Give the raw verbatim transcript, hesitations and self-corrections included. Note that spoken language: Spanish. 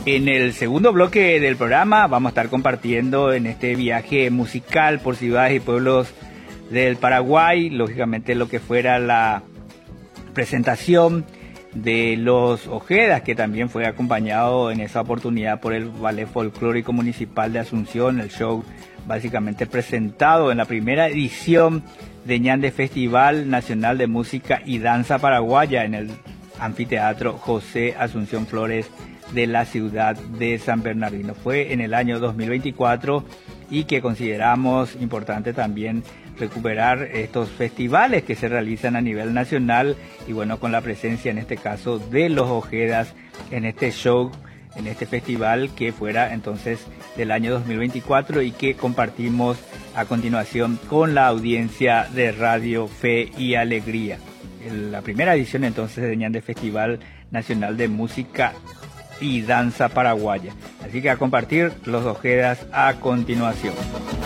En el segundo bloque del programa vamos a estar compartiendo en este viaje musical por ciudades y pueblos del Paraguay, lógicamente lo que fuera la presentación de los Ojedas, que también fue acompañado en esa oportunidad por el Ballet Folclórico Municipal de Asunción, el show básicamente presentado en la primera edición de Ñande Festival Nacional de Música y Danza Paraguaya en el Anfiteatro José Asunción Flores de la ciudad de San Bernardino. Fue en el año dos mil veinticuatro y que consideramos importante también recuperar estos festivales que se realizan a nivel nacional y bueno, con la presencia en este caso de los Ojedas en este show, en este festival que fuera entonces del año dos mil veinticuatro y que compartimos a continuación con la audiencia de Radio Fe y Alegría. La primera edición entonces de Ñande Festival Nacional de Música y Danza Paraguaya. Así que a compartir los Ojedas a continuación.